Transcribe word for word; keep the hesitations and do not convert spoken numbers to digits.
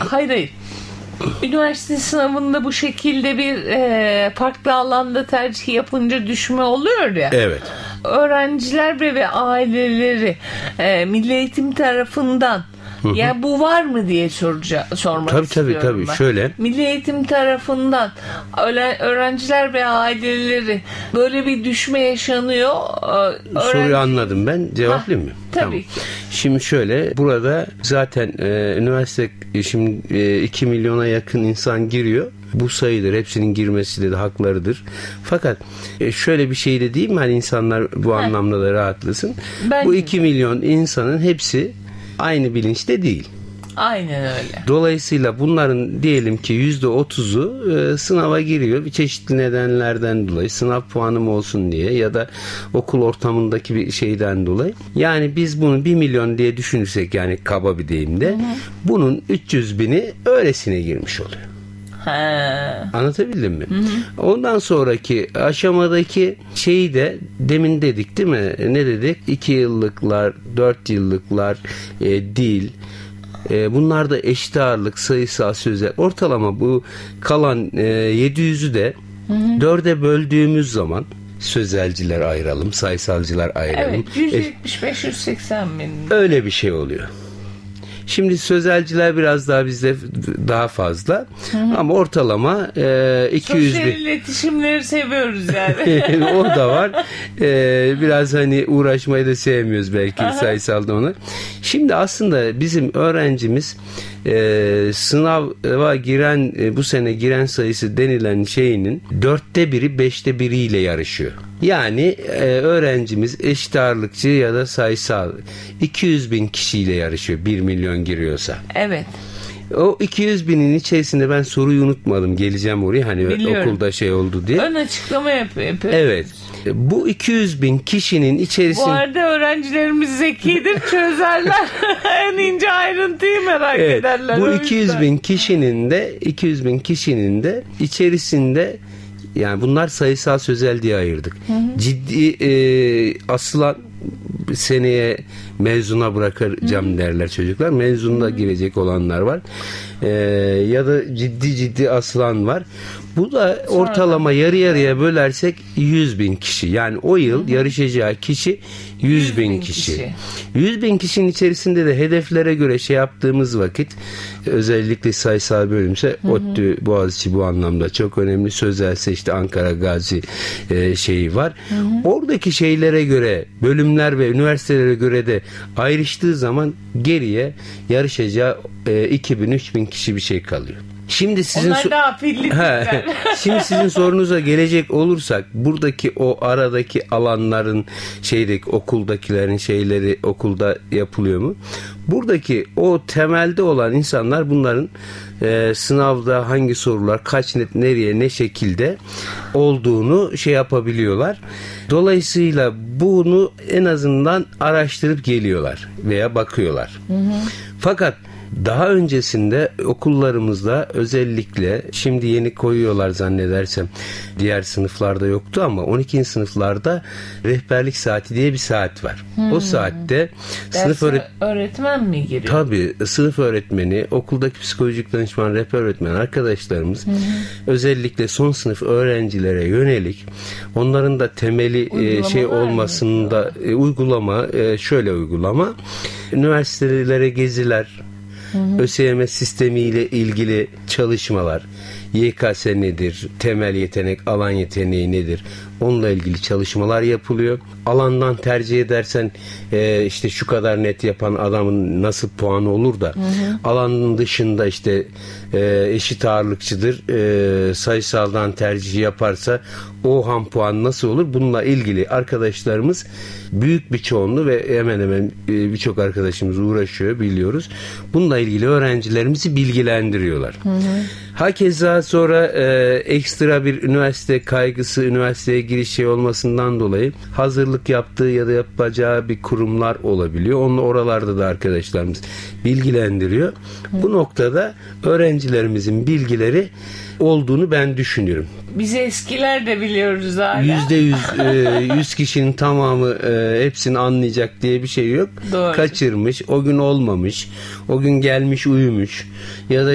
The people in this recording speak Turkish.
Hayır hayır. Üniversite sınavında bu şekilde bir e, farklı alanda tercih yapınca düşme oluyor ya. Evet. Öğrenciler ve, ve aileleri e, Milli Eğitim tarafından Hı hı. Ya bu var mı diye soracağım, sormak tabii, istiyorum tabii, tabii. ben. Şöyle. Milli Eğitim tarafından öğrenciler ve aileleri böyle bir düşme yaşanıyor. Öğrenci... Soruyu anladım ben. Cevaplayayım mı? Tabii tamam. ki. Şimdi şöyle, burada zaten e, üniversite şimdi e, iki milyona yakın insan giriyor. Bu sayıdır. Hepsinin girmesi de haklarıdır. Fakat e, şöyle bir şey de değil mi? Hani insanlar bu ha. anlamda da rahatlasın. Bence bu iki milyon insanın hepsi aynı bilinçte değil. Aynen öyle. Dolayısıyla bunların diyelim ki yüzde otuzu e, sınava giriyor. Bir çeşitli nedenlerden dolayı, sınav puanım olsun diye ya da okul ortamındaki bir şeyden dolayı. Yani biz bunu bir milyon diye düşünürsek, yani kaba bir deyimde, hı hı. bunun üç yüz bini öylesine girmiş oluyor. Ha. Anlatabildim mi? Hı hı. Ondan sonraki aşamadaki şeyi de demin dedik değil mi? Ne dedik? iki yıllıklar, dört yıllıklar, e, dil. E, bunlar da eşit ağırlık, sayısal, sözel. Ortalama bu kalan e, yedi yüzü de hı hı. dörde böldüğümüz zaman, sözelciler ayıralım, sayısalcılar ayıralım. Evet, yüz yetmiş beş yüz seksen bin. Öyle bir şey oluyor. Şimdi sözelciler biraz daha bizde daha fazla. Hı hı. Ama ortalama e, iki yüz bin. Sosyal iletişimleri seviyoruz yani. O da var. E, biraz hani uğraşmayı da sevmiyoruz belki Aha. sayısalda onu. Şimdi aslında bizim öğrencimiz e, sınava giren, e, bu sene giren sayısı denilen şeyinin dörtte biri, beşte biriyle yarışıyor. Yani e, öğrencimiz eşit ağırlıkçı ya da sayısal iki yüz bin kişiyle yarışıyor, bir milyon giriyorsa. Evet. O iki yüz binin içerisinde ben soruyu unutmadım. Geleceğim oraya, hani Biliyorum. okulda şey oldu diye. Ön açıklama yapıyor. Evet. Bu iki yüz bin kişinin içerisinde... Bu arada öğrencilerimiz zekidir, çözerler. En ince ayrıntıyı merak evet, ederler. Bu iki yüz bin kişinin de iki yüz bin kişinin de içerisinde, yani bunlar sayısal sözel diye ayırdık. Hı hı. Ciddi e, asılan seneye mezuna bırakacağım hı. derler çocuklar. Mezunda girecek olanlar var. E, ya da ciddi ciddi asılan var. Bu da Sonra ortalama yarı yarıya bölersek yüz bin kişi. Yani o yıl hı hı. yarışacağı kişi yüz bin kişi. yüz bin kişinin içerisinde de hedeflere göre şey yaptığımız vakit, özellikle sayısal bölümse hı hı. ODTÜ, Boğaziçi bu anlamda çok önemli. Sözelse işte Ankara, Gazi e, şeyi var. Hı hı. Oradaki şeylere göre, bölümler ve üniversitelere göre de ayrıştığı zaman geriye yarışacağı e, iki bin üç bin kişi bir şey kalıyor. Şimdi sizin Onlar da afilli. Şimdi sizin sorunuza gelecek olursak, buradaki o aradaki alanların, şeydeki okuldakilerin şeyleri okulda yapılıyor mu? Buradaki o temelde olan insanlar bunların e, sınavda hangi sorular kaç net nereye ne şekilde olduğunu şey yapabiliyorlar. Dolayısıyla bunu en azından araştırıp geliyorlar veya bakıyorlar. Hı hı. Fakat daha öncesinde okullarımızda özellikle, şimdi yeni koyuyorlar zannedersem, diğer sınıflarda yoktu ama on ikinci sınıflarda rehberlik saati diye bir saat var. Hmm. O saatte Ders sınıf öğret- öğretmen mi giriyor? Tabii, sınıf öğretmeni, okuldaki psikolojik danışman, rehber öğretmen arkadaşlarımız hmm. özellikle son sınıf öğrencilere yönelik, onların da temeli e, şey olmasında e, uygulama, e, şöyle uygulama, üniversitelere geziler, Hı hı. ÖSYM sistemiyle ilgili çalışmalar, Y K S nedir, temel yetenek, alan yeteneği nedir, onunla ilgili çalışmalar yapılıyor. Alandan tercih edersen e, işte şu kadar net yapan adamın nasıl puanı olur da, hı hı. alanın dışında işte e, eşit ağırlıkçıdır, e, sayısaldan tercih yaparsa o ham puan nasıl olur? Bununla ilgili arkadaşlarımız, büyük bir çoğunluğu ve hemen hemen e, birçok arkadaşımız uğraşıyor, biliyoruz. Bununla ilgili öğrencilerimizi bilgilendiriyorlar. Hı hı. Hakeza sonra e, ekstra bir üniversite kaygısı, üniversiteye giriş şey olmasından dolayı hazırlık yaptığı ya da yapacağı bir kurumlar olabiliyor. Onun oralarda da arkadaşlarımız bilgilendiriyor. Hı. Bu noktada öğrencilerimizin bilgileri olduğunu ben düşünüyorum. Biz eskiler de biliyoruz hala. Yüzde yüz, e, yüz kişinin tamamı e, hepsini anlayacak diye bir şey yok. Doğru. Kaçırmış, o gün olmamış, o gün gelmiş uyumuş ya da